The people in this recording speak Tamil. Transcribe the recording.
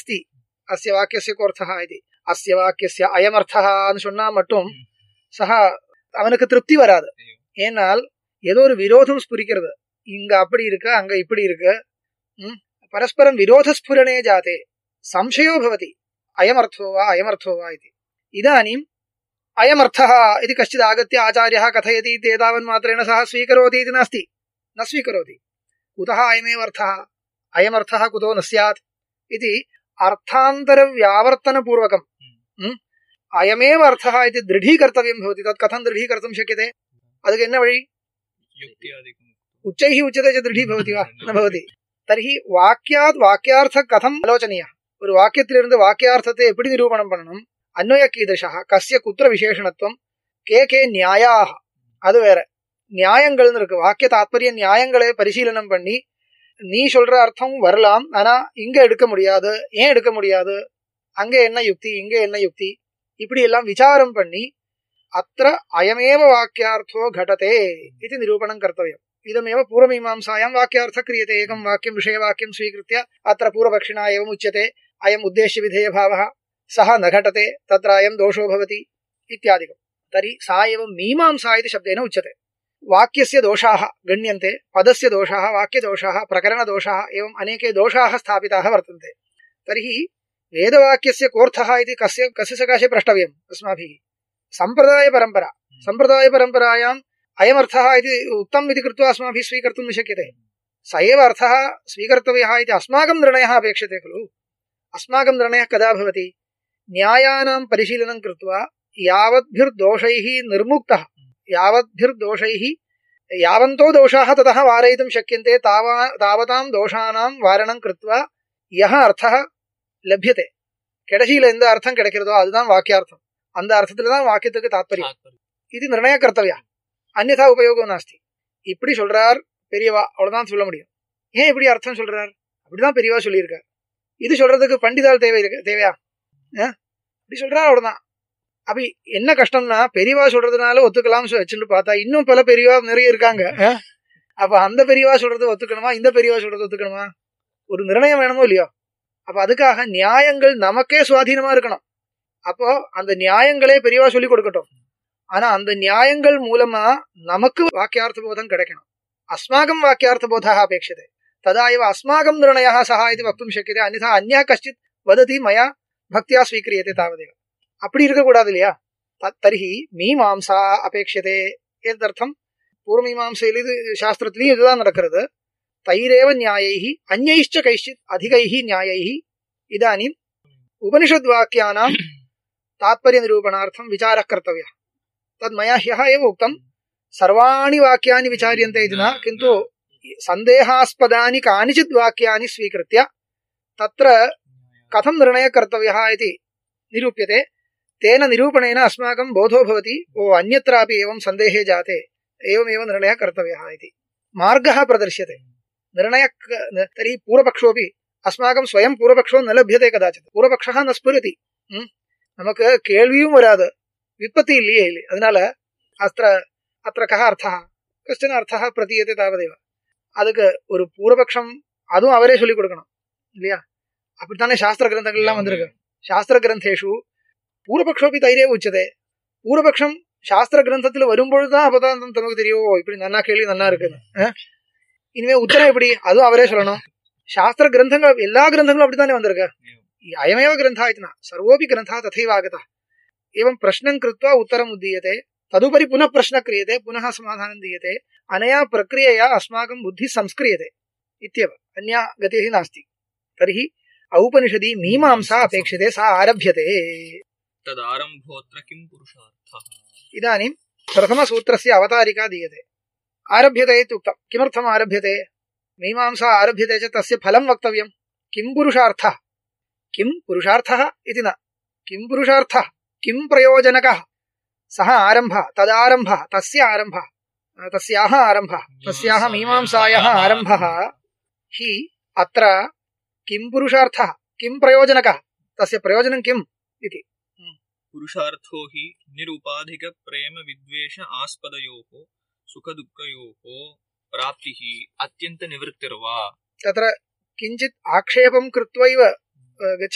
नास्ति अस्य वाक्यस्य कोऽर्थः इति अस्य वाक्यस्य अयमर्थःன்னு சொன்னா மட்டும் சஹ அவனுக்கு திருப்தி வராது. ஏனால் ஏதோ ஒரு விரோதம் ஸ்புரிக்கிறது. இங்க அப்படி இருக்கு, அங்க இப்படி இருக்கு. பரஸ்பரம் விரோத ஸ்புரணே ஜாதே संशयो भवति अयमर्थो वा इति. इदानीम् अयमर्थः इति कश्चित् आगत्य आचार्यः कथयति एतावन्मात्रेण सः स्वीकरोति इति नास्ति, न स्वीकरोति. कुतः अयमेव अर्थः, अयमर्थः कुतो न स्यात् इति अर्थान्तरव्यावर्तनपूर्वकम् अयमेव अर्थः इति दृढीकर्तव्यं भवति. तत् कथं दृढीकर्तुं शक्यते? अदुक्के एन्न वळि? उच्चैः उच्यते च दृढी भवति वा? न भवति. तर्हि वाक्यात् वाक्यार्थः कथम् आलोचनीयः? ஒரு வாக்கியத்திலிருந்து வாக்கியார்த்தத்தை எப்படி நிரூபணம் பண்ணணும்? அன்வய கீதஷா, கஸ்ய குத்திர விசேஷணத்துவம், கே நியாயாக, அது வேற. நியாயங்கள்னு இருக்கு. வாக்கிய தாத்பரிய நியாயங்களை பரிசீலனம் பண்ணி நீ சொல்ற அர்த்தம் வரலாம், ஆனா இங்க எடுக்க முடியாது. ஏன் எடுக்க முடியாது? அங்க என்ன யுக்தி, இங்க என்ன யுக்தி, இப்படி எல்லாம் விசாரம் பண்ணி அத்திர அயமேவ வாக்கியார்த்தோ घटते इति निरूपणं कर्तव्यम्. इदमेव पूर्वमीमांसायां वाक्यार्थः क्रियते. एकं वाक्यं विषयवाक्यं स्वीकृत्य अत्र पूर्वपक्षिणा एवम् उच्यते अयम् उद्देश्यविधेयभावः, सः न घटते, तत्र अयं दोषो भवति इत्यादिकम्. तर्हि सा एव मीमांसा इति शब्देन उच्यते. वाक्यस्य दोषाः गण्यन्ते, पदस्य दोषाः, वाक्यदोषाः, प्रकरणदोषाः, एवम् अनेके दोषाः स्थापिताः वर्तन्ते. तर्हि वेदवाक्यस्य कोऽर्थः इति कस्य सकाशे प्रष्टव्यम् अस्माभिः? सम्प्रदायपरम्परा. सम्प्रदायपरम्परायाम् अयमर्थः इति उक्तम् इति कृत्वा अस्माभिः स्वीकर्तुं न शक्यते. स एव अर्थः स्वीकर्तव्यः इति अस्माकं निर्णयः अपेक्षते खलु. अस्माकं निर्णयः कदा भवति? न्यायानां परिशीलनं कृत्वा यावद्भिर्दोषैः निर्मुक्तः, यावद्भिर्दोषैः यावन्तो दोषाः ततः वारयितुं शक्यन्ते तावतां दोषाणां वारणं कृत्वा यः अर्थः लभ्यते, கடைசியில எந்த அர்த்தம் கிடைக்கிறதோ அதுதான் வாக்கியார்த்தம். அந்த அர்த்தத்துல தான் வாக்கியத்துக்கு தாத்பரியம். இது நிர்ணய கர்த்தவியா, அன்யதா உபயோகம் நாஸ்தி. இப்படி சொல்றார் பெரியவா, அவ்வளவுதான் சொல்ல முடியும். ஏன் இப்படி அர்த்தம் சொல்றார்? அப்படிதான் பெரியவா சொல்லியிருக்கார். இது சொல்றதுக்கு பண்டிதால் தேவையா? இப்படி சொல்றா அவ்வளவுதான். அப்ப என்ன கஷ்டம்னா, பெரியவா சொல்றதுனால ஒத்துக்கலாம் வச்சுட்டு பார்த்தா இன்னும் பல பெரியவா நிறைய இருக்காங்க. அப்ப அந்த பெரியவா சொல்றது ஒத்துக்கணுமா, இந்த பெரியவா சொல்றது ஒத்துக்கணுமா? ஒரு நிர்ணயம் வேணுமோ இல்லையோ? அப்ப அதுக்காக நியாயங்கள் நமக்கே சுவாதீனமா இருக்கணும். அப்போ அந்த நியாயங்களே பெரியவா சொல்லி கொடுக்கட்டும். ஆனா அந்த நியாயங்கள் மூலமா நமக்கு வாக்கியார்த்த போதம் கிடைக்கணும். அஸ்மாகம் வாக்கியார்த்த போதः அபேட்சते. तदा एव अस्माकं निर्णयः सः इति वक्तुं शक्यते. अन्यथा अन्यः कश्चित् वदति मया भक्त्या स्वीक्रियते तावदेव. அப்படி இருக்கக்கூடாது இல்லையா? தர்ஹி மீமாம்சா அபேட்சते. எதर्थம்? பூர்வமீமாம்சையில இது சாஸ்திரத்திலையும் இதுதான் நடக்கிறது. தைரேவ நியாயைஹி அன்யைश्च कैश्चित् अधिकैहि न्यायैहि इदानीम् उपनिषद्वाक्यानां तात्पर्यनिरूपणार्थं विचारः कर्तव्यः. तद् मया ह्यः एव उक्तं. सर्वाणि वाक्यानि विचार्यन्ते इति न, किन्तु सन्देहास्पदानि कानिचित् वाक्यानि स्वीकृत्य तत्र कथं निर्णयः कर्तव्यः इति निरूप्यते. तेन निरूपणेन अस्माकं बोधो भवति, ओ अन्यत्रापि एवं सन्देहे जाते, एवमेव निर्णयः कर्तव्यः इति मार्गः प्रदर्श्यते. निर्णयः तर्हि पूर्वपक्षोऽपि अस्माकं स्वयं पूर्वपक्षो न लभ्यते कदाचित्. पूर्वपक्षः न स्फुरति, நமக்கு கேள்வியும் வராது, விற்பத்தி இல்லையே இல்லை. அதனால அத்திர கஹ அர்த்தः, கஷ்டன அர்த்தः பிரதீயते தாவதேவ. அதுக்கு ஒரு பூர்வபக்ஷம் அதுவும் அவரே சொல்லிக் கொடுக்கணும் இல்லையா? அப்படித்தானே சாஸ்திர கிரந்தங்கள் எல்லாம் வந்திருக்கு. சாஸ்திர கிரந்தேஷு பூர்வபக்ஷோபி தைரே உச்சதே. பூர்வபக்ஷம் சாஸ்திர கிரந்தத்தில் வரும்பொழுதுதான் அப்பதான் நமக்கு தெரியும், இப்படி நன்னா கேள்வி நன்னா இருக்குன்னு. இனிமே உத்தரம் எப்படி, அதுவும் அவரே சொல்லணும். சாஸ்திர கிரந்தங்கள் எல்லா கிரந்தங்களும் அப்படித்தானே வந்திருக்கு. अयमेव ग्रन्थः इति न, सर्वोऽपि ग्रन्थः तथैव आगतः. एवं प्रश्नं कृत्वा उत्तरम् उद्दीयते, तदुपरि पुनः प्रश्नः क्रियते, पुनः समाधानं दीयते. अनया प्रक्रियया अस्माकं बुद्धिः संस्क्रियते इत्येव, अन्या गतिः नास्ति. तर्हि औपनिषदि मीमांसा अपेक्षते, सा आरभ्यते. तदारम्भोऽत्र किं पुरुषार्थः? इदानीं प्रथमसूत्रस्य अवतारिका दीयते. आरभ्यते इत्युक्तं. किमर्थम् आरभ्यते? मीमांसा आरभ्यते च तस्य फलं वक्तव्यं. किं पुरुषार्थः? किं पुरुषार्थः इति न, किं पुरुषार्थः, किं प्रयोजनकः, सः आरम्भः, तदारम्भः, तस्य आरम्भः, तस्याः आरम्भः, तस्याः मीमांसायाः आरम्भः हि अत्र किं पुरुषार्थः, किं प्रयोजनकः, तस्य प्रयोजनं किम् इति. पुरुषार्थो हि निरुपाधिक प्रेम विद्वेष आस्पदयोः सुखदुःखयोः प्राप्तिः अत्यन्त निवृत्तिर्वा. तत्र किञ्चित् आक्षेपं कृत्वैव